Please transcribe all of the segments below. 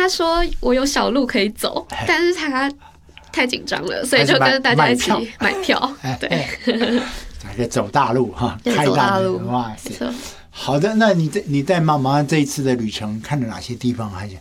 他说我有小路可以走，但是他太紧张了，所以就跟大家一起买票。对， 这个走大路哈，开大路，哇塞！好的，那你在妈妈这一次的旅程看了哪些地方？还是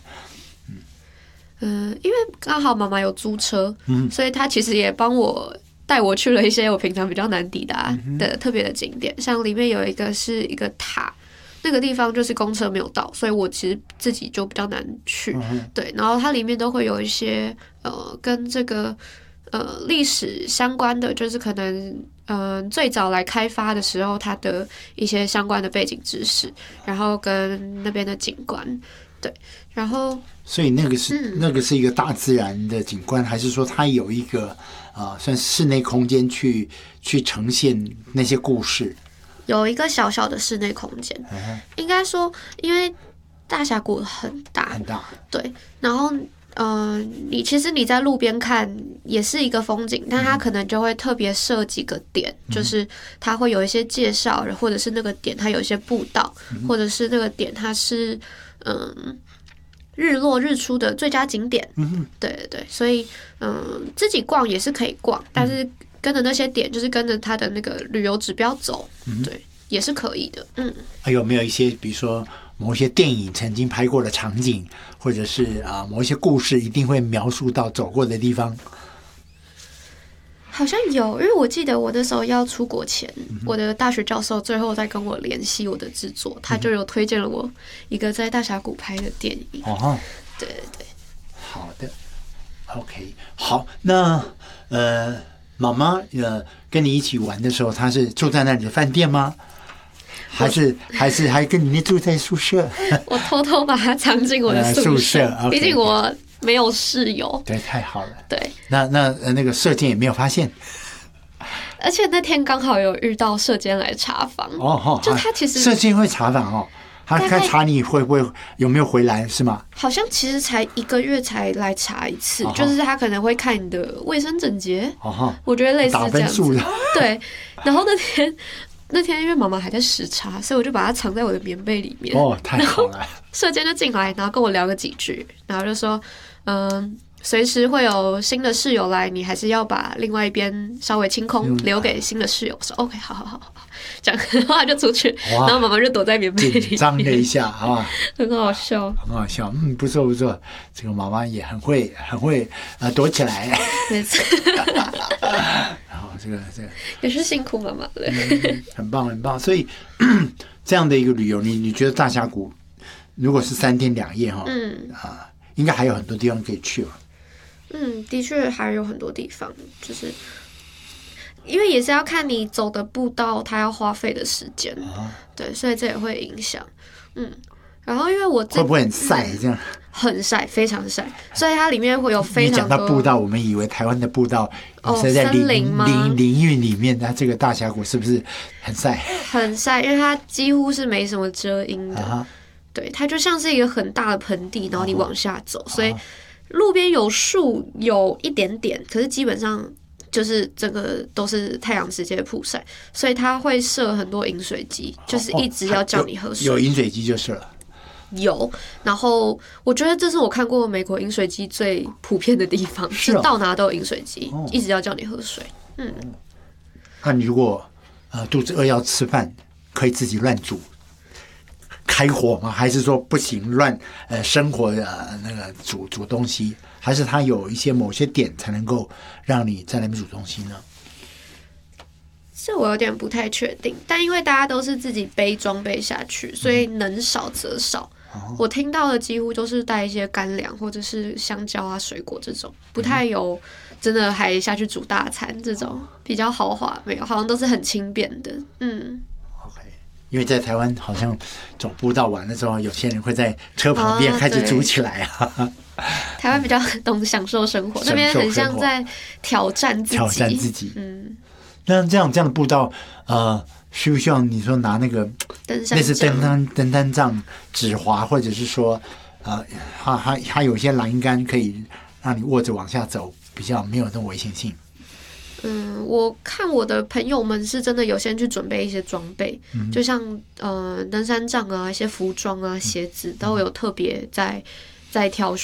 因为刚好妈妈有租车，所以她其实也带我去了一些我平常比较难抵达的特别的景点，像里面有一个是一个塔。那个地方就是公车没有到，所以我其实自己就比较难去。对，然后它里面都会有一些跟这个历史相关的，就是可能最早来开发的时候它的一些相关的背景知识，然后跟那边的景观。对，然后所以那个是一个大自然的景观，还是说它有一个算室内空间去呈现那些故事？ 有一个小小的室内空间，应该说，因为大峡谷很大，对，然后其实你在路边看也是一个风景，但它可能就会特别设几个点，就是它会有一些介绍，或者是那个点它有一些步道，或者是那个点它是日落日出的最佳景点，对对对，所以自己逛也是可以逛，但是跟着那些点，就是跟着他的那个旅游指标走，对，也是可以的。 还有没有一些，比如说某一些电影曾经拍过的场景，或者是某一些故事，一定会描述到走过的地方？ 好像有，因为我记得我那时候要出国前，我的大学教授最后再跟我联系我的制作，他就有推荐了我一个在大峡谷拍的电影。对对对， 好的 ，OK， 好，那妈妈跟你一起玩的时候，她是住在那里的饭店吗？还跟你住在宿舍？ 我偷偷把它藏进我的宿舍，毕竟我没有室友。 对，太好了。 对， 那个舍监也没有发现。 而且那天刚好有遇到舍监来查房。就他其实舍监会查房哦。他查你会不会有没有回来是吗？ 好像其实才1个月才来查一次，就是他可能会看你的卫生整洁，我觉得类似这样子。打分数的。对，然后那天因为妈妈还在时差，所以我就把它藏在我的棉被里面。 太好了！ 舍监就进来，然后跟我聊个几句，然后就说，随时会有新的室友来，你还是要把另外一边稍微清空，留给新的室友。我说 OK， 好，这样，然后他就出去，然后妈妈就躲在棉被里， 紧张了一下啊， 很好笑， 不错，这个妈妈也很会躲起来， 没错。 然后这个也是辛苦妈妈了， 很棒。所以这样的一个旅游，你觉得大峡谷如果是3天2夜应该还有很多地方可以去吧？ 的确还有很多地方，就是因为也是要看你走的步道，它要花费的时间，对，所以这也会影响。然后因为我会不会很晒这样？ 很晒，非常晒，所以它里面会有非常多。 你讲到步道，我们以为台湾的步道是在林荫里面，它这个大峡谷是不是很晒？很晒，因为它几乎是没什么遮阴的。对，它就像是一个很大的盆地，然后你往下走，所以路边有树有一点点，可是基本上就是整个都是太阳直接曝晒，所以它会设很多饮水机，就是一直要叫你喝水。 有饮水机就是了。 有，然后我觉得这是我看过美国饮水机最普遍的地方，是到哪都有饮水机，一直要叫你喝水。 那你如果肚子饿要吃饭，可以自己乱煮开火吗？还是说不行乱生火的那个煮东西？还是它有一些某些点才能够让你在那边煮东西呢？ 这我有点不太确定，但因为大家都是自己背装备下去，所以能少则少。我听到的几乎都是带一些干粮或者是香蕉啊、水果这种，不太有真的还下去煮大餐这种比较豪华，没有，好像都是很轻便的。 OK， 因为在台湾好像走步道玩的时候，有些人会在车旁边开始煮起来啊。 台湾比较懂享受生活，那边很像在挑战自己。那这样的步道，需不需要你说拿那个类似登山杖止滑，或者是说，它有一些栏杆可以让你握着往下走，比较没有那种危险性。 我看我的朋友们是真的有先去准备一些装备，就像登山杖啊、一些服装啊、鞋子都有特别在挑